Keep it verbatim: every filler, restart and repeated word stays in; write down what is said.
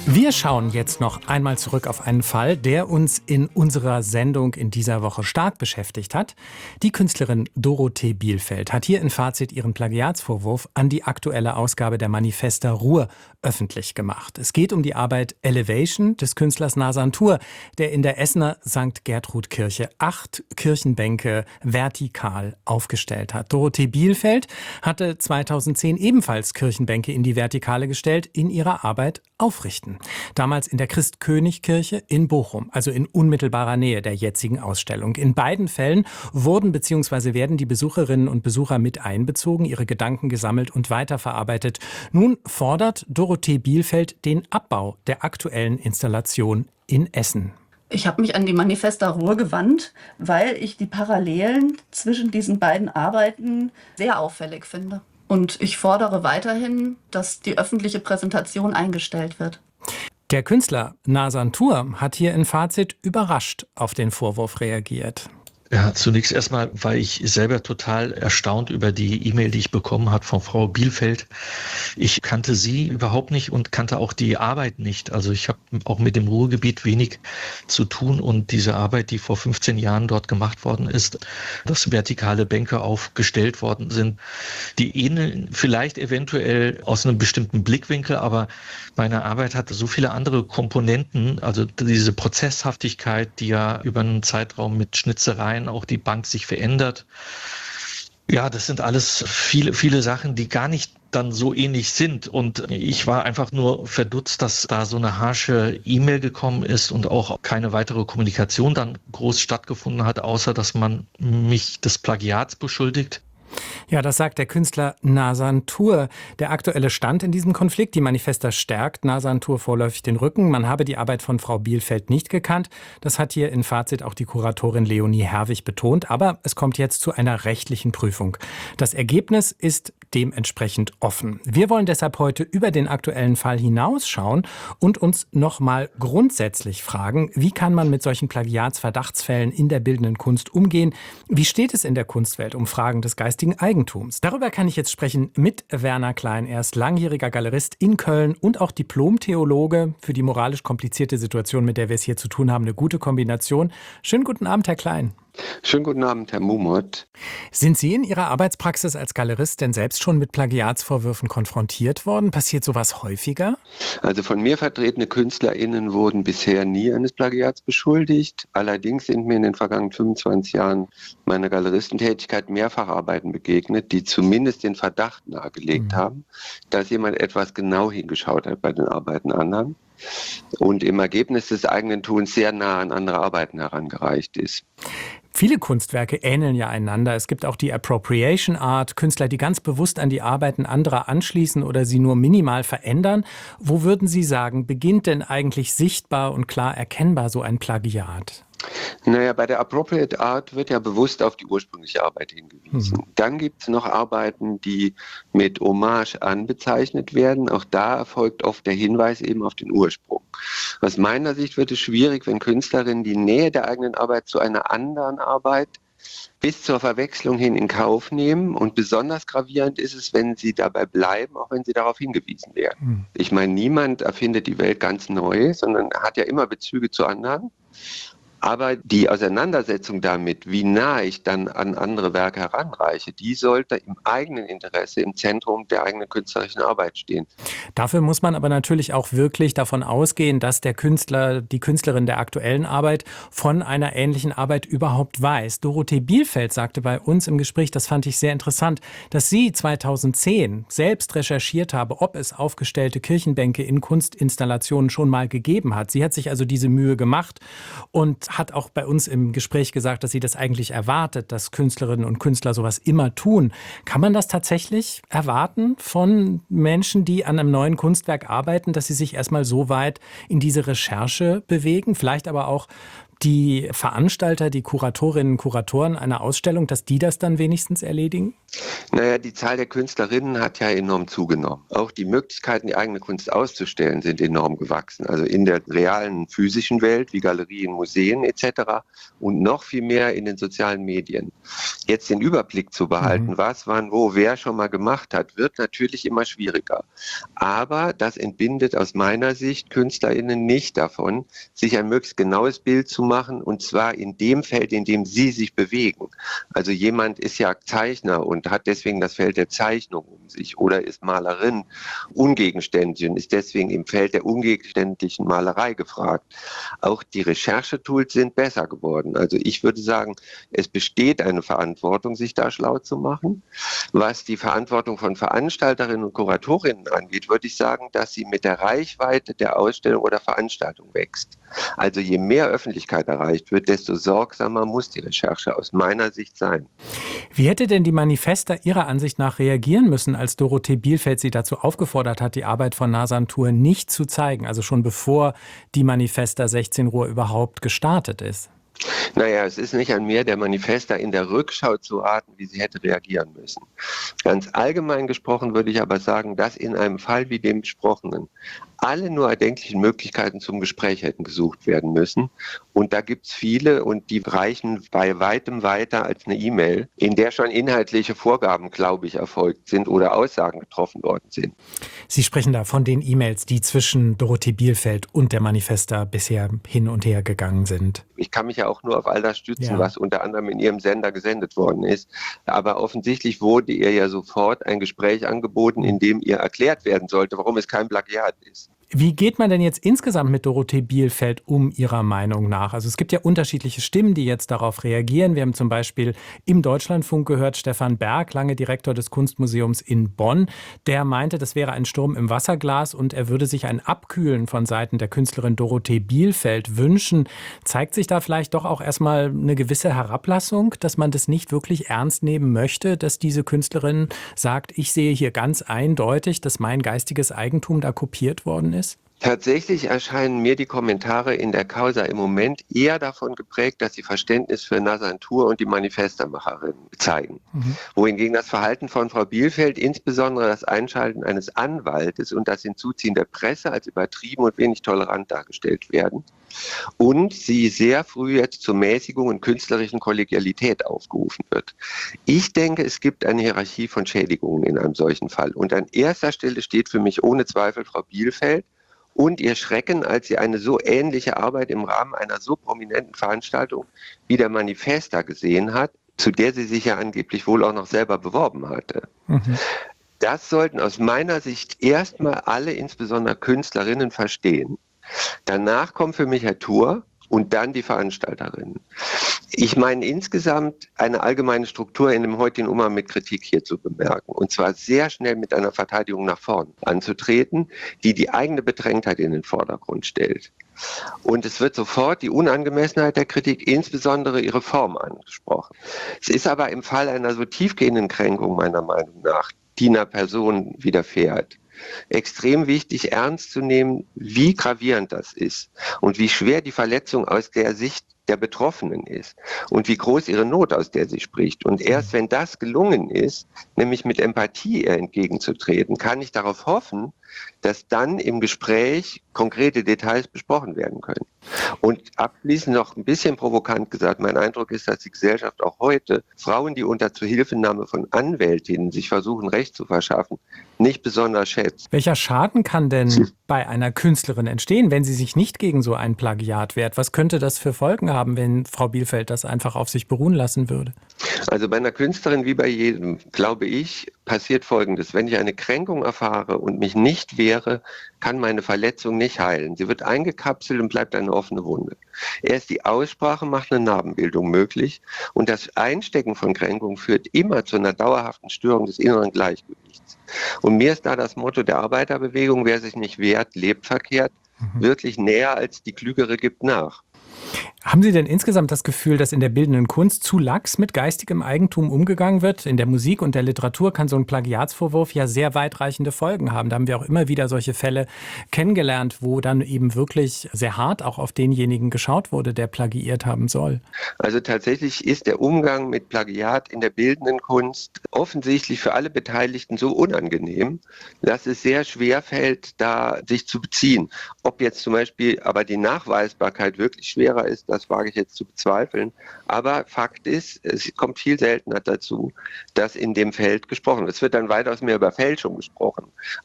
Wir schauen jetzt noch einmal zurück auf einen Fall, der uns in unserer Sendung in dieser Woche stark beschäftigt hat. Die Künstlerin Dorothee Bielfeld hat hier in Fazit ihren Plagiatsvorwurf an die aktuelle Ausgabe der Manifesta Ruhr öffentlich gemacht. Es geht um die Arbeit Elevation des Künstlers Nazan Tur, der in der Essener Sankt Gertrud Kirche acht Kirchenbänke vertikal aufgestellt hat. Dorothee Bielfeld hatte zweitausendzehn ebenfalls Kirchenbänke in die Vertikale gestellt, in ihrer Arbeit aufrichten. Damals in der Christ-König-Kirche in Bochum, also in unmittelbarer Nähe der jetzigen Ausstellung. In beiden Fällen wurden bzw. werden die Besucherinnen und Besucher mit einbezogen, ihre Gedanken gesammelt und weiterverarbeitet. Nun fordert Dorothee Bielfeld den Abbau der aktuellen Installation in Essen. Ich habe mich an die Manifesta Ruhr gewandt, weil ich die Parallelen zwischen diesen beiden Arbeiten sehr auffällig finde. Und ich fordere weiterhin, dass die öffentliche Präsentation eingestellt wird. Der Künstler Nazan Tur hat hier in Fazit überrascht auf den Vorwurf reagiert. Ja, zunächst erstmal war ich selber total erstaunt über die E-Mail, die ich bekommen habe von Frau Bielfeld. Ich kannte sie überhaupt nicht und kannte auch die Arbeit nicht. Also ich habe auch mit dem Ruhrgebiet wenig zu tun und diese Arbeit, die vor fünfzehn Jahren dort gemacht worden ist, dass vertikale Bänke aufgestellt worden sind, die ähneln vielleicht eventuell aus einem bestimmten Blickwinkel, aber meine Arbeit hat so viele andere Komponenten, also diese Prozesshaftigkeit, die ja über einen Zeitraum mit Schnitzereien auch die Bank sich verändert. Ja, das sind alles viele, viele Sachen, die gar nicht dann so ähnlich sind. Und ich war einfach nur verdutzt, dass da so eine harsche E-Mail gekommen ist und auch keine weitere Kommunikation dann groß stattgefunden hat, außer dass man mich des Plagiats beschuldigt. Ja, das sagt der Künstler Nazan Tur. Der aktuelle Stand in diesem Konflikt, die Manifesta stärkt Nazan Tur vorläufig den Rücken. Man habe die Arbeit von Frau Bielfeld nicht gekannt. Das hat hier in Fazit auch die Kuratorin Leonie Herwig betont. Aber es kommt jetzt zu einer rechtlichen Prüfung. Das Ergebnis ist dementsprechend offen. Wir wollen deshalb heute über den aktuellen Fall hinausschauen und uns nochmal grundsätzlich fragen, wie kann man mit solchen Plagiatsverdachtsfällen in der bildenden Kunst umgehen? Wie steht es in der Kunstwelt um Fragen des geistigen Eigentums? Darüber kann ich jetzt sprechen mit Werner Klein. Er ist langjähriger Galerist in Köln und auch Diplom-Theologe. Für die moralisch komplizierte Situation, mit der wir es hier zu tun haben, eine gute Kombination. Schönen guten Abend, Herr Klein. Schönen guten Abend, Herr Mumot. Sind Sie in Ihrer Arbeitspraxis als Galerist denn selbst schon mit Plagiatsvorwürfen konfrontiert worden? Passiert sowas häufiger? Also von mir vertretene KünstlerInnen wurden bisher nie eines Plagiats beschuldigt. Allerdings sind mir in den vergangenen fünfundzwanzig Jahren meiner Galeristentätigkeit mehrfach Arbeiten begegnet, die zumindest den Verdacht nahegelegt mhm. haben, dass jemand etwas genau hingeschaut hat bei den Arbeiten anderen und im Ergebnis des eigenen Tuns sehr nah an andere Arbeiten herangereicht ist. Viele Kunstwerke ähneln ja einander. Es gibt auch die Appropriation Art, Künstler, die ganz bewusst an die Arbeiten anderer anschließen oder sie nur minimal verändern. Wo würden Sie sagen, beginnt denn eigentlich sichtbar und klar erkennbar so ein Plagiat? Naja, bei der Appropriate Art wird ja bewusst auf die ursprüngliche Arbeit hingewiesen. Mhm. Dann gibt es noch Arbeiten, die mit Hommage anbezeichnet werden. Auch da erfolgt oft der Hinweis eben auf den Ursprung. Aus meiner Sicht wird es schwierig, wenn Künstlerinnen die Nähe der eigenen Arbeit zu einer anderen Arbeit bis zur Verwechslung hin in Kauf nehmen. Und besonders gravierend ist es, wenn sie dabei bleiben, auch wenn sie darauf hingewiesen werden. Mhm. Ich meine, niemand erfindet die Welt ganz neu, sondern hat ja immer Bezüge zu anderen. Aber die Auseinandersetzung damit, wie nah ich dann an andere Werke heranreiche, die sollte im eigenen Interesse im Zentrum der eigenen künstlerischen Arbeit stehen. Dafür muss man aber natürlich auch wirklich davon ausgehen, dass der Künstler, die Künstlerin der aktuellen Arbeit von einer ähnlichen Arbeit überhaupt weiß. Dorothee Bielfeld sagte bei uns im Gespräch, das fand ich sehr interessant, dass sie zweitausendzehn selbst recherchiert habe, ob es aufgestellte Kirchenbänke in Kunstinstallationen schon mal gegeben hat. Sie hat sich also diese Mühe gemacht und hat auch bei uns im Gespräch gesagt, dass sie das eigentlich erwartet, dass Künstlerinnen und Künstler sowas immer tun. Kann man das tatsächlich erwarten von Menschen, die an einem neuen Kunstwerk arbeiten, dass sie sich erstmal so weit in diese Recherche bewegen, vielleicht aber auch die Veranstalter, die Kuratorinnen und Kuratoren einer Ausstellung, dass die das dann wenigstens erledigen? Naja, die Zahl der Künstlerinnen hat ja enorm zugenommen. Auch die Möglichkeiten, die eigene Kunst auszustellen, sind enorm gewachsen. Also in der realen physischen Welt, wie Galerien, Museen et cetera und noch viel mehr in den sozialen Medien. Jetzt den Überblick zu behalten, mhm. was, wann, wo, wer schon mal gemacht hat, wird natürlich immer schwieriger. Aber das entbindet aus meiner Sicht KünstlerInnen nicht davon, sich ein möglichst genaues Bild zu machen, und zwar in dem Feld, in dem sie sich bewegen. Also jemand ist ja Zeichner und hat deswegen das Feld der Zeichnung um sich oder ist Malerin ungegenständlich und ist deswegen im Feld der ungegenständlichen Malerei gefragt. Auch die Recherchetools sind besser geworden. Also ich würde sagen, es besteht eine Verantwortung, sich da schlau zu machen. Was die Verantwortung von Veranstalterinnen und Kuratorinnen angeht, würde ich sagen, dass sie mit der Reichweite der Ausstellung oder Veranstaltung wächst. Also je mehr Öffentlichkeit erreicht wird, desto sorgsamer muss die Recherche aus meiner Sicht sein. Wie hätte denn die Manifesta Ihrer Ansicht nach reagieren müssen, als Dorothee Bielfeld sie dazu aufgefordert hat, die Arbeit von Nasantur nicht zu zeigen, also schon bevor die Manifesta sechzehn Uhr überhaupt gestartet ist? Naja, es ist nicht an mir, der Manifesta in der Rückschau zu raten, wie sie hätte reagieren müssen. Ganz allgemein gesprochen würde ich aber sagen, dass in einem Fall wie dem besprochenen alle nur erdenklichen Möglichkeiten zum Gespräch hätten gesucht werden müssen. Und da gibt es viele und die reichen bei weitem weiter als eine E-Mail, in der schon inhaltliche Vorgaben, glaube ich, erfolgt sind oder Aussagen getroffen worden sind. Sie sprechen da von den E-Mails, die zwischen Dorothee Bielfeld und der Manifesta bisher hin und her gegangen sind. Ich kann mich ja auch nur auf all das stützen, ja. was unter anderem in Ihrem Sender gesendet worden ist. Aber offensichtlich wurde ihr ja sofort ein Gespräch angeboten, in dem ihr erklärt werden sollte, warum es kein Plagiat ist. Wie geht man denn jetzt insgesamt mit Dorothee Bielfeld um, Ihrer Meinung nach? Also es gibt ja unterschiedliche Stimmen, die jetzt darauf reagieren. Wir haben zum Beispiel im Deutschlandfunk gehört, Stefan Berg, lange Direktor des Kunstmuseums in Bonn, der meinte, das wäre ein Sturm im Wasserglas und er würde sich ein Abkühlen von Seiten der Künstlerin Dorothee Bielfeld wünschen. Zeigt sich da vielleicht doch auch erstmal eine gewisse Herablassung, dass man das nicht wirklich ernst nehmen möchte, dass diese Künstlerin sagt, ich sehe hier ganz eindeutig, dass mein geistiges Eigentum da kopiert worden ist? Tatsächlich erscheinen mir die Kommentare in der Causa im Moment eher davon geprägt, dass sie Verständnis für Nasantur und die Manifestermacherin zeigen. Mhm. Wohingegen das Verhalten von Frau Bielfeld, insbesondere das Einschalten eines Anwaltes und das Hinzuziehen der Presse als übertrieben und wenig tolerant dargestellt werden. Und sie sehr früh jetzt zur Mäßigung und künstlerischen Kollegialität aufgerufen wird. Ich denke, es gibt eine Hierarchie von Schädigungen in einem solchen Fall. Und an erster Stelle steht für mich ohne Zweifel Frau Bielfeld und ihr Schrecken, als sie eine so ähnliche Arbeit im Rahmen einer so prominenten Veranstaltung wie der Manifesta gesehen hat, zu der sie sich ja angeblich wohl auch noch selber beworben hatte. Mhm. Das sollten aus meiner Sicht erstmal alle, insbesondere Künstlerinnen, verstehen. Danach kommt für mich Herr Thur und dann die Veranstalterinnen. Ich meine insgesamt eine allgemeine Struktur in dem heutigen Umgang mit Kritik hier zu bemerken. Und zwar sehr schnell mit einer Verteidigung nach vorn anzutreten, die die eigene Bedrängtheit in den Vordergrund stellt. Und es wird sofort die Unangemessenheit der Kritik, insbesondere ihre Form, angesprochen. Es ist aber im Fall einer so tiefgehenden Kränkung meiner Meinung nach, die einer Person widerfährt, extrem wichtig, ernst zu nehmen, wie gravierend das ist und wie schwer die Verletzung aus der Sicht der Betroffenen ist und wie groß ihre Not, aus der sie spricht. Und erst wenn das gelungen ist, nämlich mit Empathie ihr entgegenzutreten, kann ich darauf hoffen, dass dann im Gespräch konkrete Details besprochen werden können. Und abschließend noch ein bisschen provokant gesagt, mein Eindruck ist, dass die Gesellschaft auch heute Frauen, die unter Zuhilfenahme von Anwältinnen sich versuchen, Recht zu verschaffen, nicht besonders schätzt. Welcher Schaden kann denn bei einer Künstlerin entstehen, wenn sie sich nicht gegen so ein Plagiat wehrt? Was könnte das für Folgen haben, wenn Frau Bielfeld das einfach auf sich beruhen lassen würde? Also bei einer Künstlerin wie bei jedem, glaube ich, passiert Folgendes. Wenn ich eine Kränkung erfahre und mich nicht wehre, kann meine Verletzung nicht heilen. Sie wird eingekapselt und bleibt eine offene Wunde. Erst die Aussprache macht eine Narbenbildung möglich und das Einstecken von Kränkung führt immer zu einer dauerhaften Störung des inneren Gleichgewichts. Und mir ist da das Motto der Arbeiterbewegung, wer sich nicht wehrt, lebt verkehrt, mhm. wirklich näher als die Klügere gibt nach. Haben Sie denn insgesamt das Gefühl, dass in der bildenden Kunst zu lax mit geistigem Eigentum umgegangen wird? In der Musik und der Literatur kann so ein Plagiatsvorwurf ja sehr weitreichende Folgen haben. Da haben wir auch immer wieder solche Fälle kennengelernt, wo dann eben wirklich sehr hart auch auf denjenigen geschaut wurde, der plagiiert haben soll. Also tatsächlich ist der Umgang mit Plagiat in der bildenden Kunst offensichtlich für alle Beteiligten so unangenehm, dass es sehr schwer fällt, da sich zu beziehen. Ob jetzt zum Beispiel aber die Nachweisbarkeit wirklich schwerer ist, das wage ich jetzt zu bezweifeln. Aber Fakt ist, es kommt viel seltener dazu, dass in dem Feld gesprochen wird. Es wird dann weitaus mehr über Fälschung gesprochen.